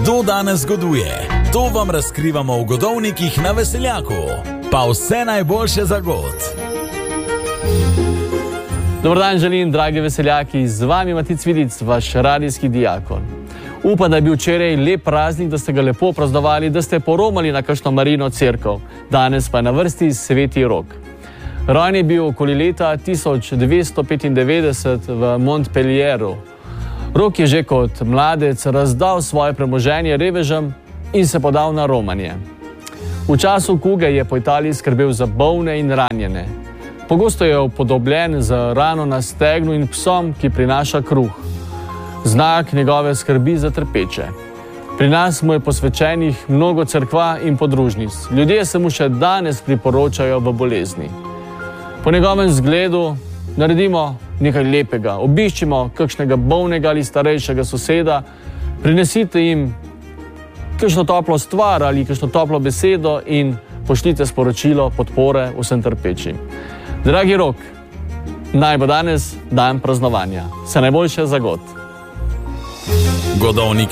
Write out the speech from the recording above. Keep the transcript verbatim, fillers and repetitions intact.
Kdo danes goduje? To vam razkrivamo v Godovnikih na Veseljaku. Pa vse najboljše za god. Dobar dan želim, dragi veseljaki, z vami Matic Vidic, vaš radijski dijakon. Upam, da je bil včeraj lep praznik, da ste ga lepo praznovali, da ste poromali na kakšno Marino cerkev. Danes pa je na vrsti Sveti Rok. Rojen je bil okoli leta tisoč devetsto petindevetdeset v Montpellieru. Rok je že kot mladec razdal svoje premoženje revežem in se podal na romanje. V času kuge je po Italiji skrbel za bolne in ranjene. Pogosto je upodobljen z rano na stegnu in psom, ki prinaša kruh. Znak njegove skrbi za trpeče. Pri nas mu je posvečenih mnogo cerkva in podružnic. Ljudje se mu še danes priporočajo v bolezni. Po njegovem zgledu naredimo nekaj lepega. Obiščimo kakšnega bolnega ali starejšega soseda, prinesite jim kakšno toplo stvar ali kakšno toplo besedo in pošljite sporočilo podpore vsem trpečim. Dragi Rok, naj bo danes dan praznovanja. Vse najboljše za god. Godovniki